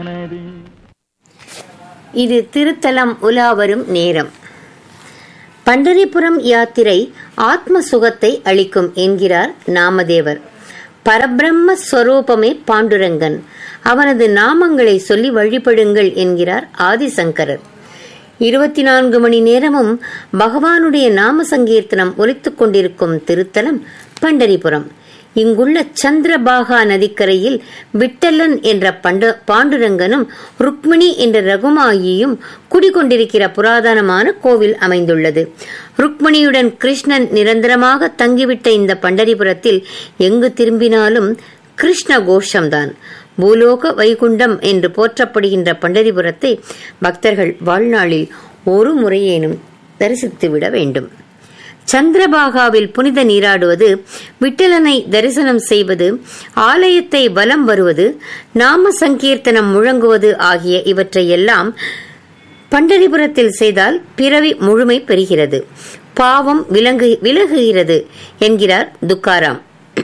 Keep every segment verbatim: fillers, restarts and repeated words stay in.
இது திருத்தலம் உலாவரும் நேரம். பண்டரிபுரம் யாத்திரை ஆத்ம சுகத்தை அளிக்கும் என்கிறார் நாமதேவர். பரபிரம்ம ஸ்வரூபமே பாண்டுரங்கன், அவனது நாமங்களை சொல்லி வழிபடுங்கள் என்கிறார் ஆதிசங்கரர். இருபத்தி நான்கு மணி நேரமும் பகவானுடைய நாம சங்கீர்த்தனம் ஒலித்துக் கொண்டிருக்கும் திருத்தலம் பண்டரிபுரம். இங்குள்ள சந்திரபாகா நதிக்கரையில் விட்டலன் என்ற பண்ட பாண்டுரங்கனும் ருக்மிணி என்ற ரகுமாயியும் குடிகொண்டிருக்கிற புராதனமான கோவில் அமைந்துள்ளது. ருக்மிணியுடன் கிருஷ்ணன் நிரந்தரமாக தங்கிவிட்ட இந்த பண்டரிபுரத்தில் எங்கு திரும்பினாலும் கிருஷ்ண கோஷம்தான். பூலோக வைகுண்டம் என்று போற்றப்படுகின்ற பண்டரிபுரத்தை பக்தர்கள் வாழ்நாளில் ஒரு முறையேனும் தரிசித்துவிட வேண்டும். சந்திரபாகாவில் புனித நீராடுவது, விட்டலனை தரிசனம் செய்வது, ஆலயத்தை வலம் வருவது, நாம சங்கீர்த்தனம் முழங்குவது ஆகிய இவற்றையெல்லாம் பண்டரிபுரத்தில் செய்தால் பிறவி முழுமை பெறுகிறது, பாவம் விலங்கு விலகுகிறது என்கிறார் துக்காராம்.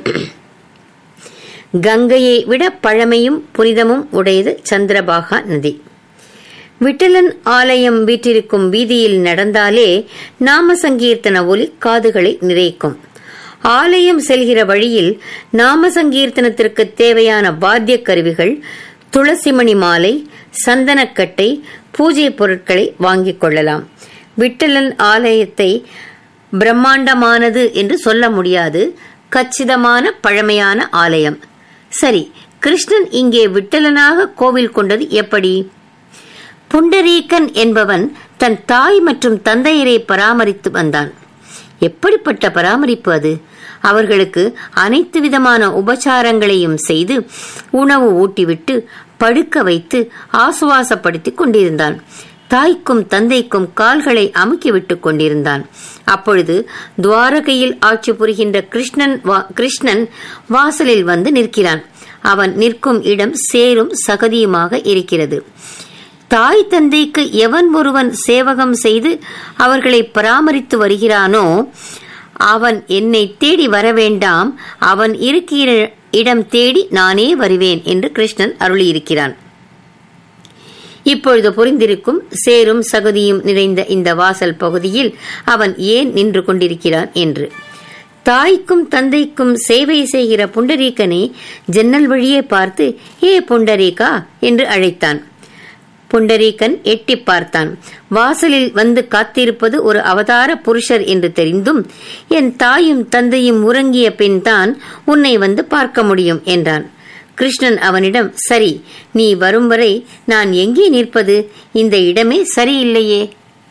கங்கையை விட பழமையும் புனிதமும் உடையது சந்திரபாகா நதி. விட்டலன் ஆலயம் வீற்றிருக்கும் வீதியில் நடந்தாலே நாம சங்கீர்த்தன ஒலி காதுகளை நிறைக்கும். ஆலயம் செல்கிற வழியில் நாம சங்கீர்த்தனத்திற்கு தேவையான வாத்திய கருவிகள், துளசிமணி மாலை, சந்தனக்கட்டை, பூஜை பொருட்களை வாங்கிக் கொள்ளலாம். விட்டலன் ஆலயத்தை பிரம்மாண்டமானது என்று சொல்ல முடியாது, கச்சிதமான பழமையான ஆலயம். சரி, கிருஷ்ணன் இங்கே விட்டலனாக கோவில் கொண்டது எப்படி? புண்டரீகன் என்பவன் தன் தாய் மற்றும் தந்தையரை பராமரித்து வந்தான். எப்படிப்பட்ட பராமரிப்பு அது! அவர்களுக்கு அனைத்து விதமான உபசாரங்களையும் செய்து உணவு ஊட்டிவிட்டு படுக்க வைத்து ஆசுவாசப்படுத்திக் கொண்டிருந்தான். தாய்க்கும் தந்தைக்கும் கால்களை அமுக்கிவிட்டுக் கொண்டிருந்தான். அப்பொழுது துவாரகையில் ஆட்சி புரிகின்ற கிருஷ்ணன் கிருஷ்ணன் வாசலில் வந்து நிற்கிறான். அவன் நிற்கும் இடம் சேரும் சகதியுமாக இருக்கிறது. தாய் தந்தைக்கு எவன் ஒருவன் சேவகம் செய்து அவர்களை பராமரித்து வருகிறானோ அவன் என்னை தேடி வர வேண்டாம், அவன் இருக்கிற இடம் தேடி நானே வருவேன் என்று கிருஷ்ணன் அருளியிருக்கிறான். இப்பொழுது புரிந்திருக்கும், சேரும் சகதியும் நிறைந்த இந்த வாசல் பகுதியில் அவன் ஏன் நின்று கொண்டிருக்கிறான் என்று. தாய்க்கும் தந்தைக்கும் சேவை செய்கிற புண்டரீகனை ஜன்னல் வழியே பார்த்து, ஏ புண்டரீகா என்று அழைத்தான். புண்டரீகன் எட்டி பார்த்தான். வாசலில் வந்து காத்திருப்பது ஒரு அவதார புருஷர் என்று தெரிந்தும், என் தாயும் தந்தையும் உறங்கிய பின் தான் உன்னை வந்து பார்க்க முடியும் என்றான். கிருஷ்ணன் அவனிடம், சரி, நீ வரும் வரை நான் எங்கே நிற்பது? இந்த இடமே சரியில்லையே.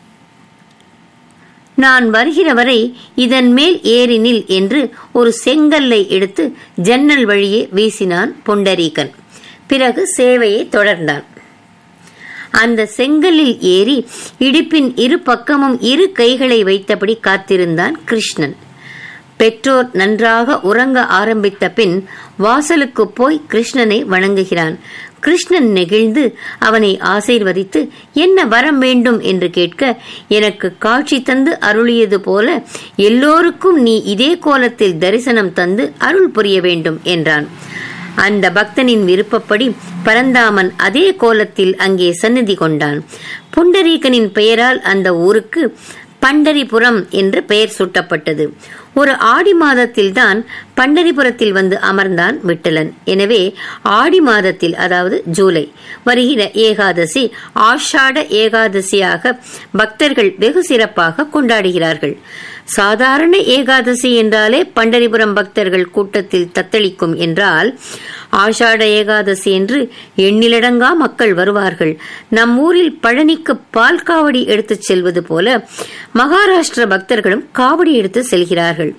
நான் வருகிற வரை இதன் மேல் ஏறி நில் என்று ஒரு செங்கல்லை எடுத்து ஜன்னல் வழியே வீசினான் புண்டரீகன். பிறகு சேவையை தொடர்ந்தான். அந்த செங்கலில் ஏறி இடுப்பின் இரு பக்கமும் இரு கைகளை வைத்தபடி காத்திருந்தான் கிருஷ்ணன். பெற்றோர் நன்றாக உறங்க ஆரம்பித்த பின் வாசலுக்கு போய் கிருஷ்ணனை வணங்குகிறான். கிருஷ்ணன் நெகிழ்ந்து அவனை ஆசீர்வதித்து, என்ன வரம் வேண்டும் என்று கேட்க, எனக்கு காட்சி தந்து அருளியது போல எல்லோருக்கும் நீ இதே கோலத்தில் தரிசனம் தந்து அருள் புரிய வேண்டும் என்றான். அந்த பக்தனின் விருப்பப்படி பரந்தாமன் அதே கோலத்தில் அங்கே சந்நிதி கொண்டான். புண்டரீகனின் பெயரால் அந்த ஊருக்கு பண்டரிபுரம் என்று பெயர் சூட்டப்பட்டது. ஒரு ஆடி மாதத்தில் தான் பண்டரிபுரத்தில் வந்து அமர்ந்தான் விட்டலன். எனவே ஆடி மாதத்தில், அதாவது ஜூலை வருகிற ஏகாதசி ஆஷாட ஏகாதசியாக பக்தர்கள் வெகு சிறப்பாக கொண்டாடுகிறார்கள். சாதாரண ஏகாதசி என்றாலே பண்டரிபுரம் பக்தர்கள் கூட்டத்தில் தத்தளிக்கும் என்றால், ஆஷாட ஏகாதசி என்று எண்ணிலடங்கா மக்கள் வருவார்கள். நம் ஊரில் பழனிக்கு பால் காவடி எடுத்துச் செல்வது போல மகாராஷ்டிர பக்தர்களும் காவடி எடுத்து செல்கிறார்கள்.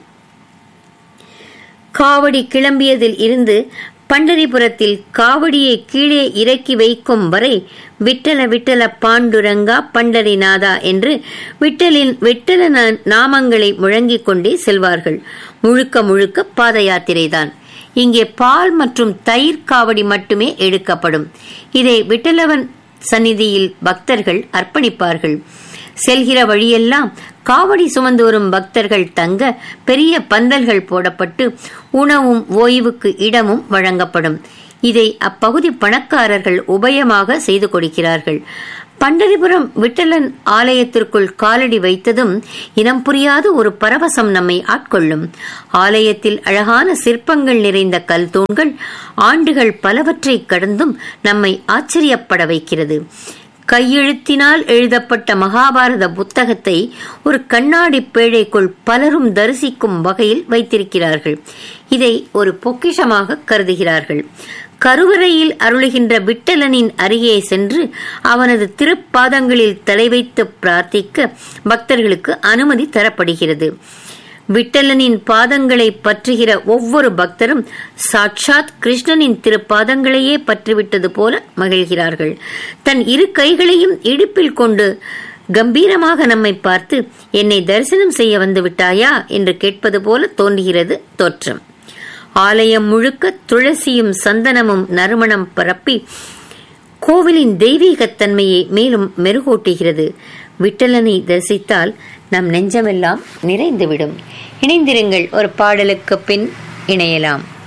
காவடி கிளம்பியதில் இருந்து பண்டரிபுரத்தில் காவடியை கீழே இறக்கி வைக்கும் வரை விட்டல விட்டல பாண்டுரங்கா பண்டரிநாதா என்று விட்டலின் விட்டல நாமங்களை முழங்கிக் கொண்டே செல்வார்கள். முழுக்க முழுக்க பாத யாத்திரைதான். இங்கே பால் மற்றும் தயிர் காவடி மட்டுமே எடுக்கப்படும். இதை விட்டலவன் சந்நிதியில் பக்தர்கள் அர்ப்பணிப்பார்கள். செல்கிற வழியெல்லாம் காவடி சுமந்து வரும் பக்தர்கள் தங்க பெரிய பந்தல்கள் போடப்பட்டு உணவும் ஓய்வுக்கு இடமும் வழங்கப்படும். இதை அப்பகுதி பணக்காரர்கள் உபயமாக செய்து கொடுக்கிறார்கள். பண்டரிபுரம் விட்டலன் ஆலயத்திற்குள் காலடி வைத்ததும் இனம் புரியாத ஒரு பரவசம் நம்மை ஆட்கொள்ளும். ஆலயத்தில் அழகான சிற்பங்கள் நிறைந்த கல் தூண்கள் ஆண்டுகள் பலவற்றை கடந்தும் நம்மை ஆச்சரியப்பட வைக்கிறது. கையெழுத்தினால் எழுதப்பட்ட மகாபாரத புத்தகத்தை ஒரு கண்ணாடி பேழைக்குள் பலரும் தரிசிக்கும் வகையில் வைத்திருக்கிறார்கள். இதை ஒரு பொக்கிஷமாக கருதுகிறார்கள். கருவறையில் அருளுகின்ற விட்டலனின் அருகே சென்று அவனது திருப்பாதங்களில் தலை வைத்து பிரார்த்திக்க பக்தர்களுக்கு அனுமதி தரப்படுகிறது. விட்டலனின் பாதங்களை பற்றுகிற ஒவ்வொரு பக்தரும் சாட்சாத் கிருஷ்ணனின் திருப்பாதங்களையே பற்றிவிட்டது போல மகிழ்கிறார்கள். தன் இரு கைகளையும் இடுப்பில் கொண்டு கம்பீரமாக நம்மை பார்த்து, என்னை தரிசனம் செய்ய வந்து விட்டாயா என்று கேட்பது போல தோன்றுகிறது தோற்றம். ஆலயம் முழுக்க துளசியும் சந்தனமும் நறுமணம் பரப்பி கோவிலின் தெய்வீகத்தன்மையை மேலும் மெருகூட்டுகிறது. விட்டலனை தரிசித்தால் நம் நெஞ்சமெல்லாம் நிறைந்துவிடும். இணைந்திருங்கள், ஒரு பாடலுக்கு பின் இணையலாம்.